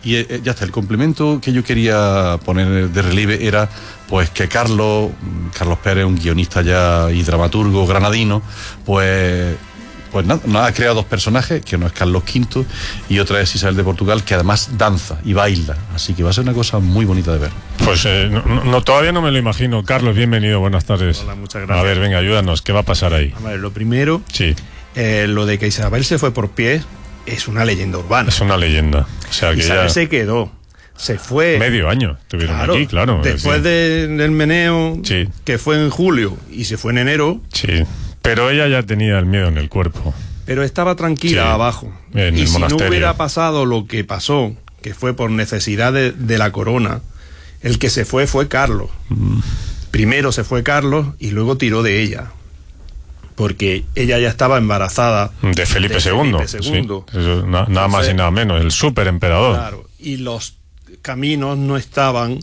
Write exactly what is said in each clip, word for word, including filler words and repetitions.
Y eh, ya está, el complemento que yo quería poner de relieve era pues que Carlos, Carlos Pérez, un guionista ya y dramaturgo granadino, pues, pues nada, nos ha creado dos personajes, que uno es Carlos Quinto y otra es Isabel de Portugal, que además danza y baila, así que va a ser una cosa muy bonita de ver. Pues eh, no, no, todavía no me lo imagino. Carlos, bienvenido, buenas tardes. Hola, muchas gracias. A ver, venga, ayúdanos, ¿qué va a pasar ahí? A ver, lo primero, sí. eh, lo de que Isabel se fue por pie es una leyenda urbana. Es una leyenda. O sea, que Isabel ya se quedó, se fue. Medio año estuvieron claro, aquí, claro. Después de, del meneo, sí. que fue en julio y se fue en enero. Sí, pero ella ya tenía el miedo en el cuerpo. Pero estaba tranquila, sí, abajo. En y el si monasterio. No hubiera pasado lo que pasó, que fue por necesidad de, de la corona, el que se fue fue Carlos. Mm. Primero se fue Carlos y luego tiró de ella. Porque ella ya estaba embarazada de Felipe segundo. Felipe segundo. Sí, eso, na, nada Entonces, más y nada menos, el súper emperador. Claro, y los caminos no estaban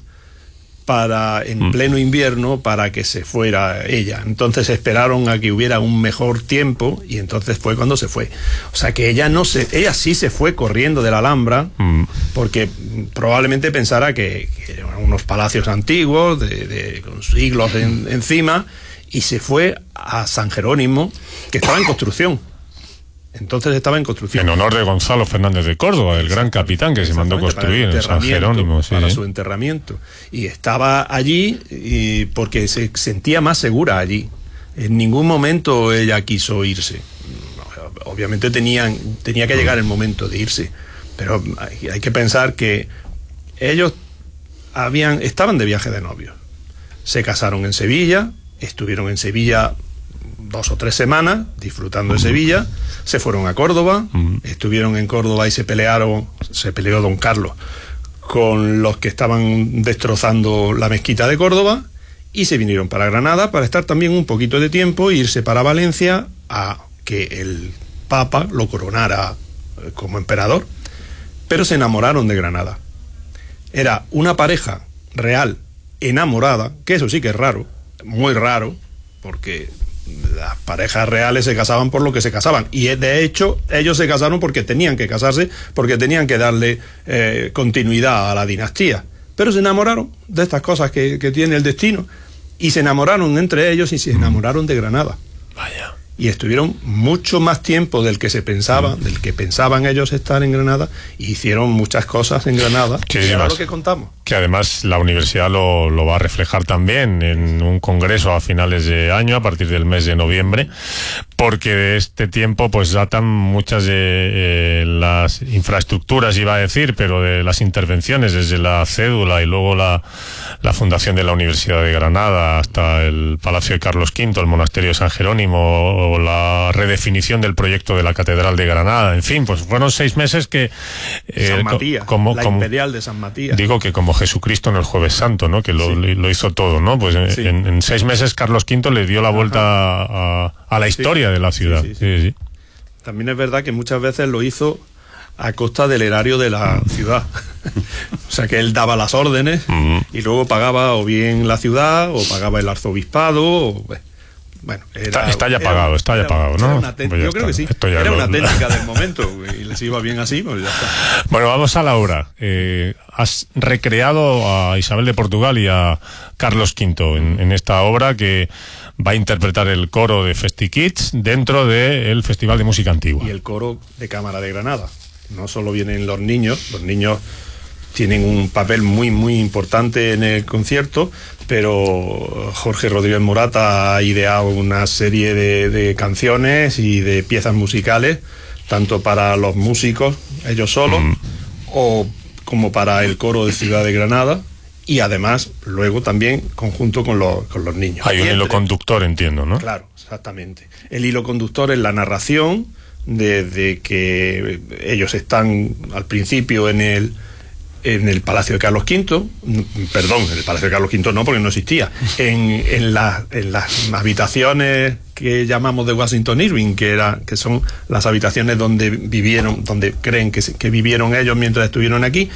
para en mm. pleno invierno para que se fuera ella. Entonces esperaron a que hubiera un mejor tiempo y entonces fue cuando se fue. O sea que ella no se, ella sí se fue corriendo de la Alhambra mm. porque probablemente pensara que, que eran unos palacios antiguos de, de con siglos en, encima. Y se fue a San Jerónimo, que estaba en construcción. Entonces estaba en construcción. En honor de Gonzalo Fernández de Córdoba, el gran capitán que se mandó construir en San Jerónimo. Sí. Para su enterramiento. Y estaba allí y porque se sentía más segura allí. En ningún momento ella quiso irse. Obviamente tenían, tenía que llegar el momento de irse. Pero hay, hay que pensar que ellos habían, estaban de viaje de novios. Se casaron en Sevilla. Estuvieron en Sevilla dos o tres semanas, disfrutando de Sevilla, se fueron a Córdoba, estuvieron en Córdoba y se pelearon, se peleó don Carlos con los que estaban destrozando la mezquita de Córdoba y se vinieron para Granada para estar también un poquito de tiempo e irse para Valencia a que el Papa lo coronara como emperador. Pero se enamoraron de Granada. Era una pareja real enamorada, que eso sí que es raro, muy raro, porque las parejas reales se casaban por lo que se casaban y de hecho ellos se casaron porque tenían que casarse, porque tenían que darle eh, continuidad a la dinastía, pero se enamoraron de estas cosas que, que tiene el destino y se enamoraron entre ellos y se enamoraron de Granada. Vaya. Y estuvieron mucho más tiempo del que se pensaba, mm. del que pensaban ellos estar en Granada, y hicieron muchas cosas en Granada, que era lo que contamos. Que además la universidad lo, lo va a reflejar también en un congreso a finales de año, a partir del mes de noviembre, porque de este tiempo pues datan muchas de eh, las infraestructuras, iba a decir, pero de las intervenciones, desde la cédula y luego la, la fundación de la Universidad de Granada hasta el Palacio de Carlos Quinto, el Monasterio de San Jerónimo, o la redefinición del proyecto de la Catedral de Granada. En fin, pues fueron seis meses que eh, San Matías, como, la como, Imperial de San Matías. Digo que como Jesucristo en el Jueves Santo, ¿no? Que lo, sí. lo hizo todo, ¿no? Pues sí. en, en seis meses Carlos Quinto le dio la vuelta a, a la historia sí. de la ciudad. Sí, sí, sí. Sí, sí. También es verdad que muchas veces lo hizo a costa del erario de la ciudad. O sea que él daba las órdenes uh-huh. y luego pagaba o bien la ciudad o pagaba el arzobispado o... Bueno, era, está, está ya pagado, está ya pagado, ¿no? Te- pues yo creo está. que sí. Era lo... una técnica del momento y les iba bien así, pues ya está. Bueno, vamos a la obra. Eh, has recreado a Isabel de Portugal y a Carlos Quinto en, en esta obra que va a interpretar el coro de FestiKids dentro del Festival de Música Antigua. Y el coro de Cámara de Granada. No solo vienen los niños, los niños tienen un papel muy, muy importante en el concierto, pero Jorge Rodríguez Morata ha ideado una serie de, de canciones y de piezas musicales, tanto para los músicos, ellos solos, mm. o como para el coro de Ciudad de Granada, y además, luego también, conjunto con los, con los niños. Hay un y hilo entre... conductor, entiendo, ¿no? Claro, exactamente. El hilo conductor es la narración, desde que ellos están al principio en el en el Palacio de Carlos Quinto, perdón, en el Palacio de Carlos Quinto no, porque no existía, en, en, la, en las habitaciones que llamamos de Washington Irving, que era, que son las habitaciones donde vivieron, donde creen que, que vivieron ellos mientras estuvieron aquí,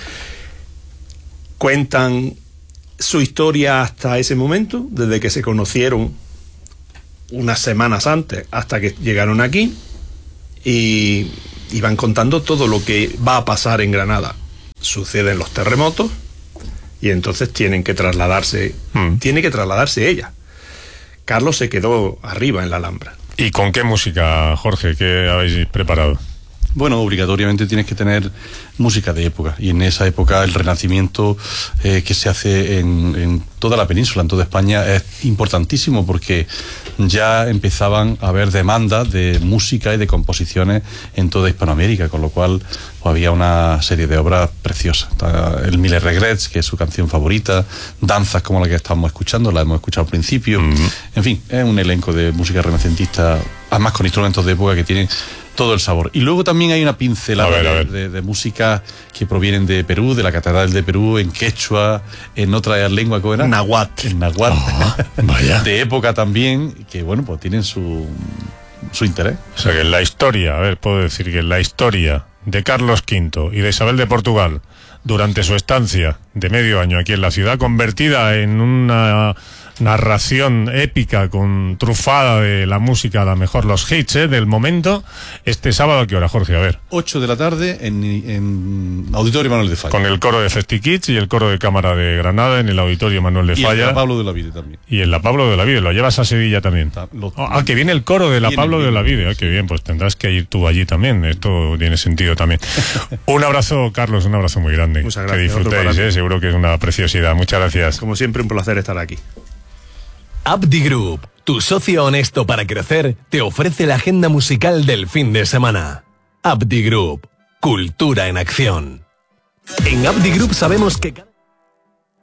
cuentan su historia hasta ese momento, desde que se conocieron unas semanas antes hasta que llegaron aquí, y, y van contando todo lo que va a pasar en Granada. suceden los terremotos y entonces tienen que trasladarse, mm. tiene que trasladarse ella. Carlos se quedó arriba en la Alhambra. ¿Y con qué música, Jorge, qué habéis preparado? Bueno, obligatoriamente tienes que tener música de época, y en esa época el Renacimiento eh, que se hace en, en toda la península, en toda España, es importantísimo porque ya empezaban a haber demandas de música y de composiciones en toda Hispanoamérica, con lo cual pues, había una serie de obras preciosas. Está el Mille Regrets, que es su canción favorita, danzas como la que estamos escuchando, la hemos escuchado al principio. Mm-hmm. En fin, es un elenco de música renacentista, además con instrumentos de época que tienen todo el sabor. Y luego también hay una pincelada a ver, a ver. De, de, de música que provienen de Perú, de la Catedral de Perú, en quechua, en otra lengua, ¿cómo era? Nahuatl. En Nahuatl. Oh, vaya. De época también, que bueno, pues tienen su, su interés. O sea que en la historia, a ver, puedo decir que en la historia de Carlos quinto y de Isabel de Portugal, durante su estancia de medio año aquí en la ciudad, convertida en una narración épica con trufada de la música, a lo mejor los hits ¿eh? del momento, este sábado ¿a qué hora, Jorge? A ver. ocho de la tarde en, en Auditorio Manuel de Falla. Con el coro de FestiKids y el coro de Cámara de Granada en el Auditorio Manuel de Falla. Y en la Pablo de la Vide también. Y en la Pablo de la Vide, ¿lo llevas a Sevilla también? Lo, ah, que viene el coro de la Pablo de la Vide. Ah, qué bien, pues tendrás que ir tú allí también. Esto tiene sentido también. Un abrazo, Carlos, un abrazo muy grande. Muchas gracias. Que disfrutéis, ¿eh? Seguro que es una preciosidad. Muchas gracias. Como siempre, un placer estar aquí. Abdi Group, tu socio honesto para crecer, te ofrece la agenda musical del fin de semana. Abdi Group, cultura en acción. En Abdi Group sabemos que...